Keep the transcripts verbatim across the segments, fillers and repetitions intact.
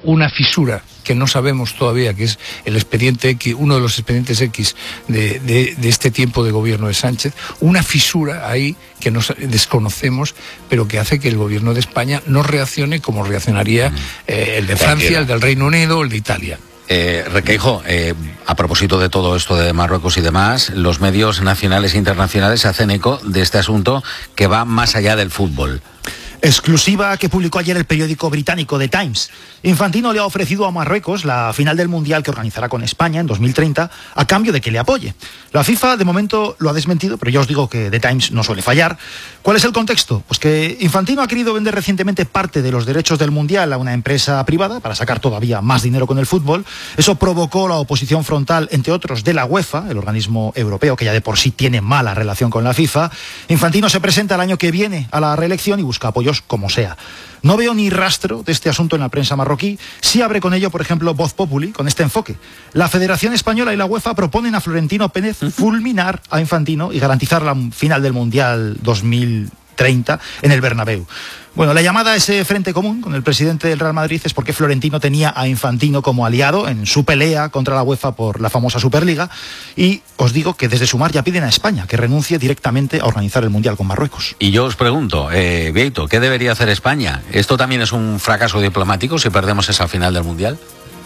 una fisura que no sabemos todavía, que es el expediente X, uno de los expedientes X de, de, de este tiempo de gobierno de Sánchez, una fisura ahí que nos desconocemos, pero que hace que el gobierno de España no reaccione como reaccionaría eh, el de Francia, el del Reino Unido, el de Italia. Eh, Requeijo, eh, a propósito de todo esto de Marruecos y demás, los medios nacionales e internacionales hacen eco de este asunto que va más allá del fútbol. Exclusiva que publicó ayer el periódico británico The Times. Infantino le ha ofrecido a Marruecos la final del Mundial que organizará con España en dos mil treinta a cambio de que le apoye. La FIFA de momento lo ha desmentido, pero ya os digo que The Times no suele fallar. ¿Cuál es el contexto? Pues que Infantino ha querido vender recientemente parte de los derechos del Mundial a una empresa privada para sacar todavía más dinero con el fútbol. Eso provocó la oposición frontal, entre otros, de la UEFA, el organismo europeo que ya de por sí tiene mala relación con la FIFA. Infantino se presenta el año que viene a la reelección y busca apoyos como sea. No veo ni rastro de este asunto en la prensa marroquí. Sí abre con ello, por ejemplo, Voz Populi, con este enfoque. La Federación Española y la UEFA proponen a Florentino Pérez fulminar a Infantino y garantizar la final del Mundial dos mil treinta en el Bernabéu. Bueno, la llamada a ese frente común con el presidente del Real Madrid es porque Florentino tenía a Infantino como aliado en su pelea contra la UEFA por la famosa Superliga, y os digo que desde Sumar ya piden a España que renuncie directamente a organizar el Mundial con Marruecos. Y yo os pregunto, eh, Vieito, ¿qué debería hacer España? ¿Esto también es un fracaso diplomático si perdemos esa final del Mundial?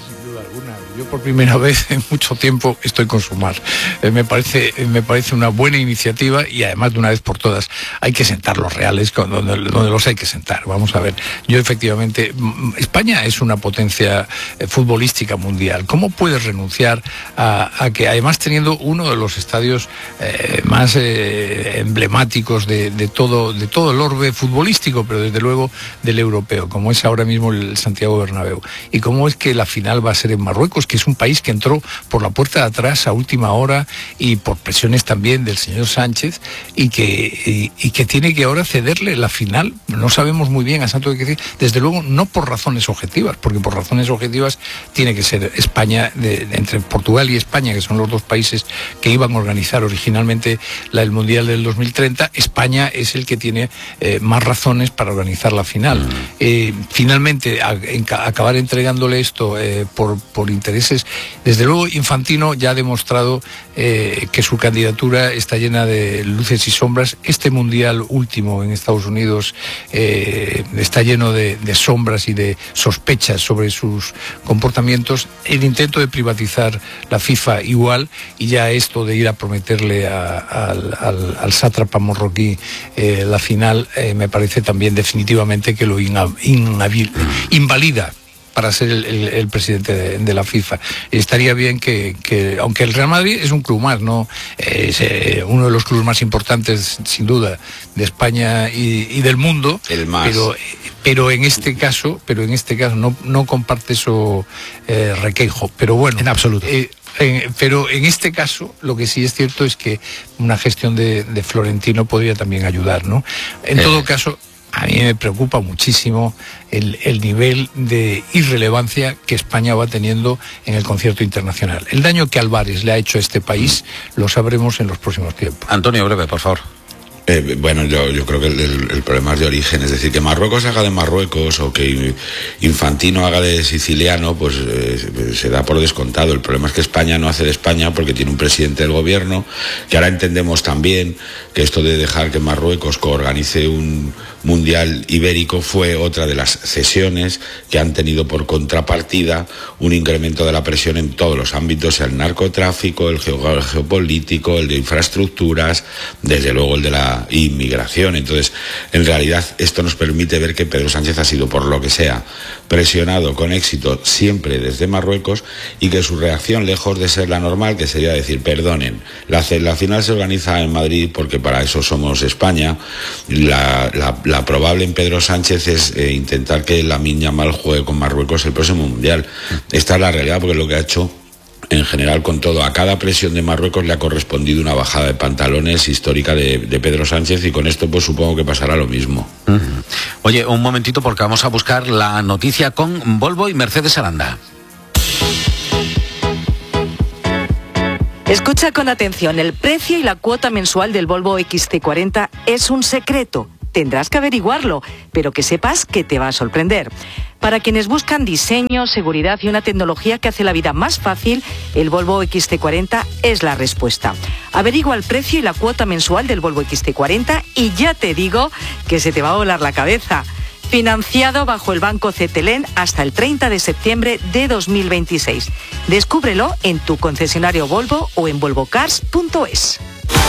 Yo por primera vez en mucho tiempo estoy con Sumar. Eh, me parece me parece una buena iniciativa y además de una vez por todas hay que sentar los reales donde, donde los hay que sentar. Vamos a ver, yo efectivamente, España es una potencia eh, futbolística mundial. ¿Cómo puedes renunciar a, a que además teniendo uno de los estadios eh, más eh, emblemáticos de, de, todo, de todo el orbe futbolístico, pero desde luego del europeo, como es ahora mismo el Santiago Bernabéu? Y cómo es que la final va a ser en Marruecos, que es un país que entró por la puerta de atrás a última hora y por presiones también del señor Sánchez, y que, y, y que tiene que ahora cederle la final. No sabemos muy bien a Santo de qué decir, desde luego no por razones objetivas, porque por razones objetivas tiene que ser España, de, de, entre Portugal y España, que son los dos países que iban a organizar originalmente la, el Mundial del dos mil treinta, España es el que tiene eh, más razones para organizar la final. Mm. Eh, finalmente, a, en, a acabar entregándole esto eh, por, por intereses. Desde luego, Infantino ya ha demostrado eh, que su candidatura está llena de luces y sombras. Este Mundial último en Estados Unidos eh, está lleno de, de sombras y de sospechas sobre sus comportamientos. El intento de privatizar la FIFA igual, y ya esto de ir a prometerle a, a, al, al sátrapa marroquí eh, la final, eh, me parece también definitivamente que lo ina, inhabil, invalida para ser el, el, el presidente de, de la FIFA. Estaría bien que, que, aunque el Real Madrid es un club más, ¿no? Es eh, uno de los clubes más importantes, sin duda, de España y, y del mundo, el más. Pero, pero en este caso, pero en este caso no, no comparte eso eh, Requeijo. Pero bueno, en absoluto. Eh, Eh, pero en este caso lo que sí es cierto es que una gestión de, de Florentino podría también ayudar, ¿no? En eh. todo caso, a mí me preocupa muchísimo el, el nivel de irrelevancia que España va teniendo en el concierto internacional. El daño que Álvarez le ha hecho a este país lo sabremos en los próximos tiempos. Antonio, breve, por favor. Eh, bueno, yo, yo creo que el, el, el problema es de origen, es decir, que Marruecos haga de Marruecos o que Infantino haga de siciliano, pues eh, se da por descontado. El problema es que España no hace de España porque tiene un presidente del gobierno, que ahora entendemos también que esto de dejar que Marruecos coorganice un mundial ibérico fue otra de las cesiones que han tenido por contrapartida un incremento de la presión en todos los ámbitos, sea el narcotráfico, el geopolítico, el de infraestructuras, desde luego el de la inmigración. Entonces, en realidad, esto nos permite ver que Pedro Sánchez ha sido, por lo que sea, presionado con éxito siempre desde Marruecos, y que su reacción, lejos de ser la normal, que sería decir, perdonen, la, la final se organiza en Madrid porque para eso somos España, la, la, la probable en Pedro Sánchez es eh, intentar que Lamine Yamal juegue con Marruecos el próximo Mundial. Esta es la realidad, porque lo que ha hecho en general con todo, a cada presión de Marruecos le ha correspondido una bajada de pantalones histórica de, de Pedro Sánchez, y con esto pues supongo que pasará lo mismo. Uh-huh. Oye, un momentito porque vamos a buscar la noticia con Volvo y Mercedes Aranda. Escucha con atención, el precio y la cuota mensual del Volvo equis ce cuarenta es un secreto. Tendrás que averiguarlo, pero que sepas que te va a sorprender. Para quienes buscan diseño, seguridad y una tecnología que hace la vida más fácil, el Volvo X C cuarenta es la respuesta. Averigua el precio y la cuota mensual del Volvo X C cuarenta y ya te digo que se te va a volar la cabeza. Financiado bajo el Banco Cetelem hasta el treinta de septiembre de dos mil veintiséis. Descúbrelo en tu concesionario Volvo o en volvo cars punto es.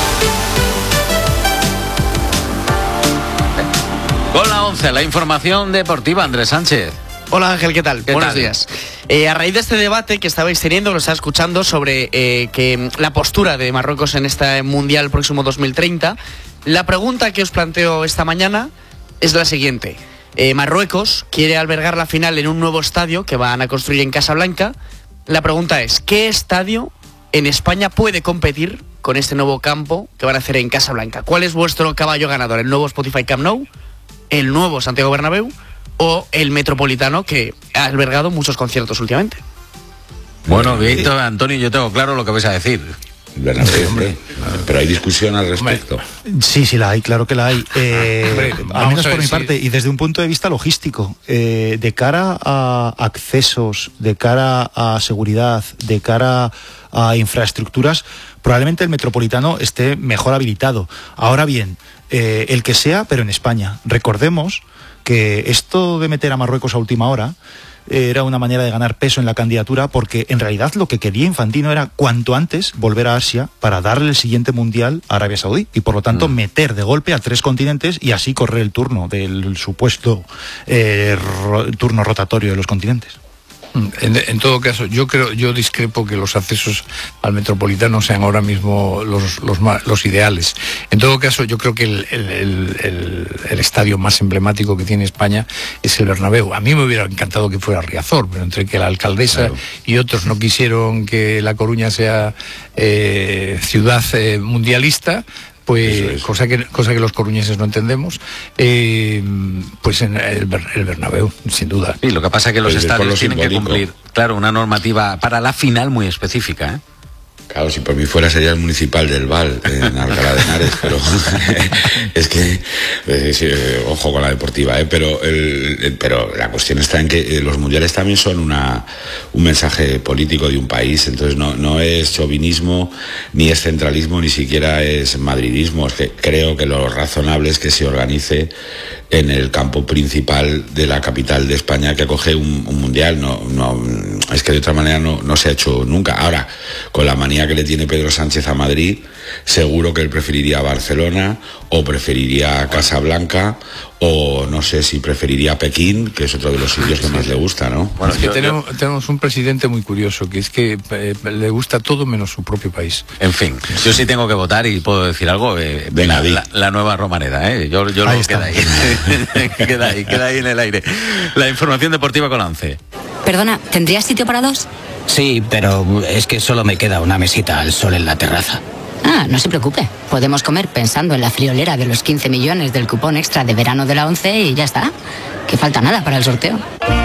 Con la once, la información deportiva, Andrés Sánchez. Hola Ángel, ¿qué tal? ¿Qué Buenos tal? días. Eh, a raíz de este debate que estabais teniendo, lo estaba escuchando sobre eh, que la postura de Marruecos en este Mundial próximo dos mil treinta, la pregunta que os planteo esta mañana es la siguiente. Eh, Marruecos quiere albergar la final en un nuevo estadio que van a construir en Casablanca. La pregunta es, ¿qué estadio en España puede competir con este nuevo campo que van a hacer en Casablanca? ¿Cuál es vuestro caballo ganador? ¿El nuevo Spotify Camp Nou? ¿El nuevo Santiago Bernabéu? ¿O el Metropolitano, que ha albergado muchos conciertos últimamente? Bueno, Víctor, Antonio, yo tengo claro lo que vais a decir. Bernabéu, hombre. Pero hay discusión al respecto. Sí, sí la hay, claro que la hay. Eh, Hombre, al vamos menos a por mi decir- parte, y desde un punto de vista logístico, eh, de cara a accesos, de cara a seguridad, de cara a infraestructuras, probablemente el Metropolitano esté mejor habilitado. Ahora bien, eh, el que sea, pero en España. Recordemos que esto de meter a Marruecos a última hora era una manera de ganar peso en la candidatura, porque en realidad lo que quería Infantino era cuanto antes volver a Asia para darle el siguiente mundial a Arabia Saudí y por lo tanto mm. meter de golpe a tres continentes y así correr el turno del supuesto eh, ro turno rotatorio de los continentes. En, en todo caso, yo creo, yo discrepo que los accesos al Metropolitano sean ahora mismo los, los, más, los ideales. En todo caso, yo creo que el, el, el, el, el estadio más emblemático que tiene España es el Bernabéu. A mí me hubiera encantado que fuera Riazor, pero entre que la alcaldesa claro. y otros no quisieron que La Coruña sea eh, ciudad eh, mundialista, pues cosa que cosa que los coruñeses no entendemos, eh, pues en el, el Bernabéu, sin duda. Sí, lo que pasa es que los Pues estadios tienen simbólico. que cumplir, claro, una normativa para la final muy específica, ¿eh? Claro, si por mí fuera sería el municipal del Val, en Alcalá de Henares, pero es que, eh, sí, ojo con la deportiva, ¿eh? pero, el, el, pero la cuestión está en que eh, los mundiales también son una, un mensaje político de un país, entonces no, no es chauvinismo, ni es centralismo, ni siquiera es madridismo. Es que creo que lo razonable es que se organice en el campo principal de la capital de España, que acoge un, un mundial. No, no, es que de otra manera no, no se ha hecho nunca. Ahora, con la manía que le tiene Pedro Sánchez a Madrid, seguro que él preferiría Barcelona, o preferiría Casablanca, o no sé si preferiría Pekín, que es otro de los sitios que más le gusta, ¿no? Bueno, es que yo, tenemos, yo... tenemos un presidente muy curioso, que es que eh, le gusta todo menos su propio país. En fin, yo sí tengo que votar y puedo decir algo. Eh, Venga, la, la, la nueva Romareda, ¿eh? Yo, yo lo queda ahí. queda ahí, queda ahí en el aire. La información deportiva con la once. Perdona, ¿tendrías sitio para dos? Sí, pero es que solo me queda una mesita al sol en la terraza. Ah, no se preocupe. Podemos comer pensando en la friolera de los quince millones del cupón extra de verano de la once y ya está. Que falta nada para el sorteo.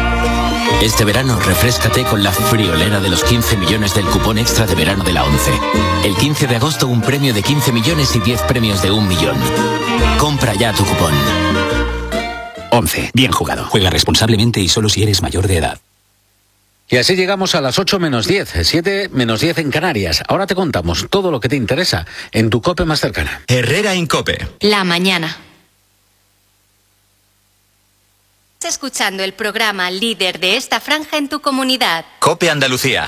Este verano refréscate con la friolera de los quince millones del cupón extra de verano de la once. El quince de agosto un premio de quince millones y diez premios de un millón. Compra ya tu cupón. once. Bien jugado. Juega responsablemente y solo si eres mayor de edad. Y así llegamos a las ocho menos diez, siete menos diez en Canarias. Ahora te contamos todo lo que te interesa en tu COPE más cercana. Herrera Incope. La mañana. Estás escuchando el programa líder de esta franja en tu comunidad. COPE Andalucía.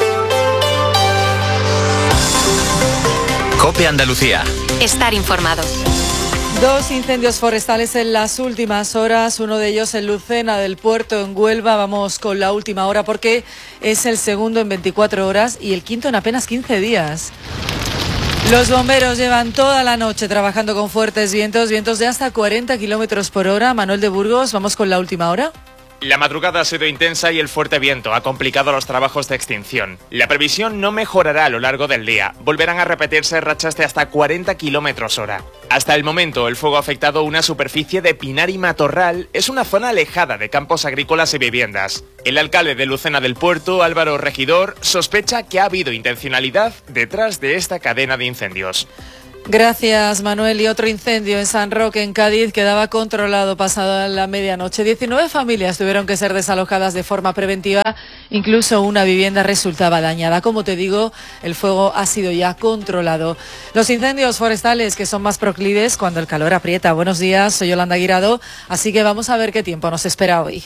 COPE Andalucía. Estar informado. Dos incendios forestales en las últimas horas, uno de ellos en Lucena del Puerto, en Huelva. Vamos con la última hora porque es el segundo en veinticuatro horas y el quinto en apenas quince días. Los bomberos llevan toda la noche trabajando con fuertes vientos, vientos de hasta cuarenta kilómetros por hora. Manuel de Burgos, vamos con la última hora. La madrugada ha sido intensa y el fuerte viento ha complicado los trabajos de extinción. La previsión no mejorará a lo largo del día. Volverán a repetirse rachas de hasta cuarenta kilómetros hora. Hasta el momento, el fuego ha afectado una superficie de pinar y matorral. Es una zona alejada de campos agrícolas y viviendas. El alcalde de Lucena del Puerto, Álvaro Regidor, sospecha que ha habido intencionalidad detrás de esta cadena de incendios. Gracias, Manuel. Y otro incendio en San Roque, en Cádiz, quedaba controlado pasada la medianoche. diecinueve familias tuvieron que ser desalojadas de forma preventiva. Incluso una vivienda resultaba dañada. Como te digo, el fuego ha sido ya controlado. Los incendios forestales, que son más proclives cuando el calor aprieta. Buenos días, soy Yolanda Guirado. Así que vamos a ver qué tiempo nos espera hoy.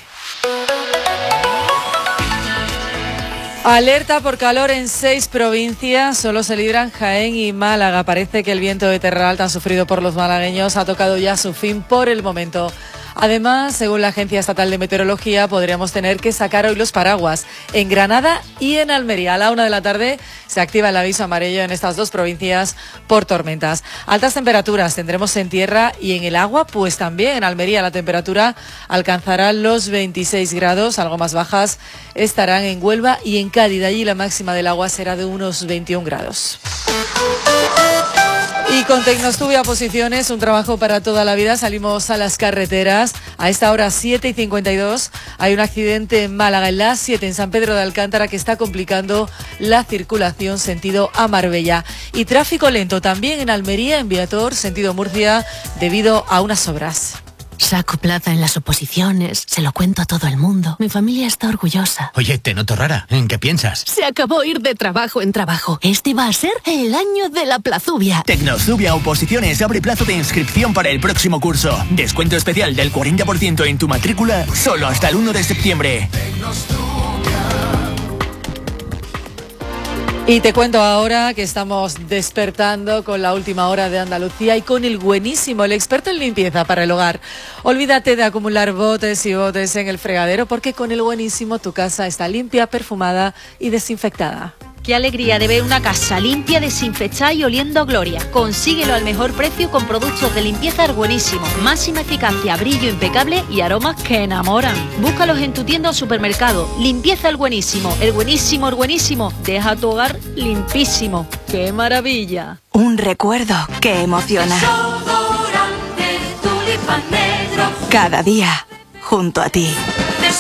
Alerta por calor en seis provincias, solo se libran Jaén y Málaga. Parece que el viento de terral tan sufrido por los malagueños ha tocado ya su fin por el momento. Además, según la Agencia Estatal de Meteorología, podríamos tener que sacar hoy los paraguas en Granada y en Almería. A la una de la tarde se activa el aviso amarillo en estas dos provincias por tormentas. Altas temperaturas tendremos en tierra y en el agua, pues también en Almería la temperatura alcanzará los veintiséis grados, algo más bajas estarán en Huelva y en Cádiz. Allí la máxima del agua será de unos veintiún grados. Y con Tecnostubia Posiciones, un trabajo para toda la vida, salimos a las carreteras. A esta hora siete y cincuenta y dos hay un accidente en Málaga, en la A siete, en San Pedro de Alcántara, que está complicando la circulación sentido a Marbella. Y tráfico lento también en Almería, en Viator, sentido Murcia, debido a unas obras. Saco plaza en las oposiciones, se lo cuento a todo el mundo. Mi familia está orgullosa. Oye, te noto rara. ¿En qué piensas? Se acabó ir de trabajo en trabajo. Este va a ser el año de la plazubia. Tecnostubia Oposiciones abre plazo de inscripción para el próximo curso. Descuento especial del cuarenta por ciento en tu matrícula solo hasta el uno de septiembre. Y te cuento ahora que estamos despertando con la última hora de Andalucía y con el buenísimo, el experto en limpieza para el hogar. Olvídate de acumular botes y botes en el fregadero, porque con el buenísimo tu casa está limpia, perfumada y desinfectada. Qué alegría de ver una casa limpia, desinfectada y oliendo a gloria. Consíguelo al mejor precio con productos de limpieza El Buenísimo. Máxima eficacia, brillo impecable y aromas que enamoran. Búscalos en tu tienda o supermercado. Limpieza El Buenísimo. El Buenísimo, El Buenísimo. Deja tu hogar limpísimo. ¡Qué maravilla! Un recuerdo que emociona. Cada día junto a ti.